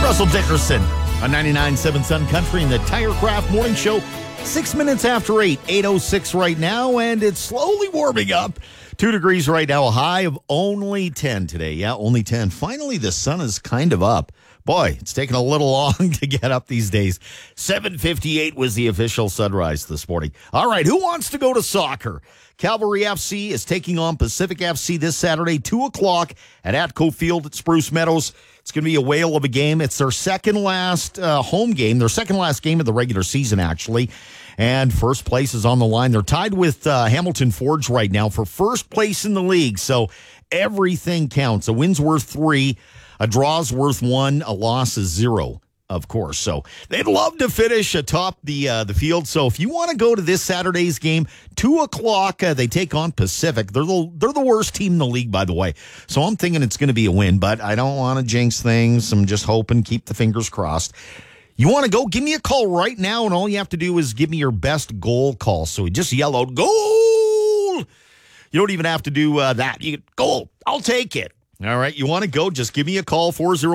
Russell Dickerson on 99.7 Sun Country in the Tirecraft Morning Show. 6 minutes after 8, 8:06 right now, and it's slowly warming up. 2 degrees right now, a high of only 10 today. Yeah, only 10. Finally, the sun is kind of up. Boy, it's taken a little long to get up these days. 7:58 was the official sunrise this morning. All right, who wants to go to soccer? Cavalry FC is taking on Pacific FC this Saturday, 2 o'clock at Atco Field at Spruce Meadows. It's going to be a whale of a game. It's their second last home game, their second last game of the regular season, actually. And first place is on the line. They're tied with Hamilton Forge right now for first place in the league. So everything counts. A win's worth 3, a draw's worth 1, a loss is 0. Of course. So they'd love to finish atop the field. So if you want to go to this Saturday's game, 2 o'clock, they take on Pacific. They're the worst team in the league, by the way. So I'm thinking it's going to be a win, but I don't want to jinx things. I'm just hoping, keep the fingers crossed. You want to go? Give me a call right now, and all you have to do is give me your best goal call. So we just yell out, goal! You don't even have to do that. You goal. I'll take it. All right, you want to go? Just give me a call,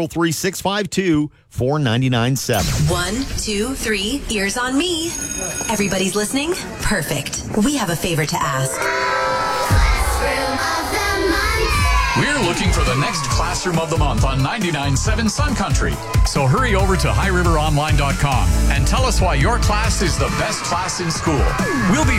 403-652-4997. 1, 2, 3, ears on me. Everybody's listening? Perfect. We have a favor to ask. We're looking for the next Classroom of the Month on 99.7 Sun Country. So hurry over to highriveronline.com and tell us why your class is the best class in school. We'll be